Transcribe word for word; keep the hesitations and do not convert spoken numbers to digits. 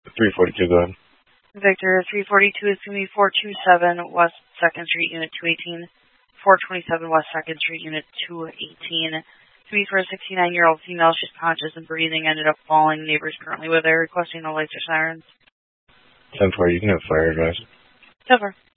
three forty-two, go ahead. Victor, three forty-two is going to be four two seven West second Street, Unit two eighteen. four twenty-seven West second Street, Unit two eighteen. To be for a sixty-nine-year-old female, she's conscious and breathing, ended up falling. Neighbors currently with her, requesting no lights or sirens. ten four, you can have fire advice. ten four.